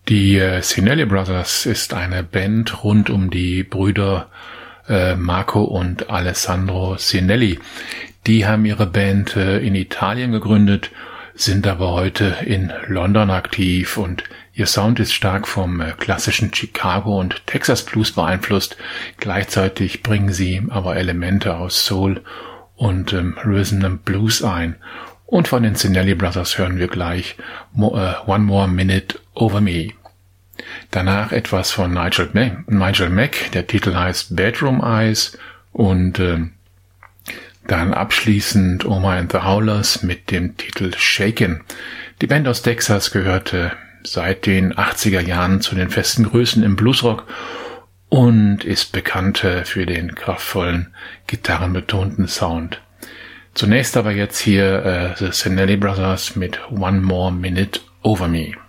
Die Cinelli Brothers ist eine Band rund um die Brüder Marco und Alessandro Cinelli. Die haben ihre Band in Italien gegründet, sind aber heute in London aktiv und ihr Sound ist stark vom klassischen Chicago und Texas Blues beeinflusst. Gleichzeitig bringen sie aber Elemente aus Soul und Rhythm and Blues ein. Und von den Cinelli Brothers hören wir gleich One More Minute Over Me. Danach etwas von Nigel Mack, der Titel heißt Bedroom Eyes und dann abschließend Oma and the Howlers mit dem Titel Shaken. Die Band aus Texas gehörte seit den 80er Jahren zu den festen Größen im Bluesrock und ist bekannt für den kraftvollen, gitarrenbetonten Sound. Zunächst aber jetzt hier The Cinelli Brothers mit One More Minute Over Me.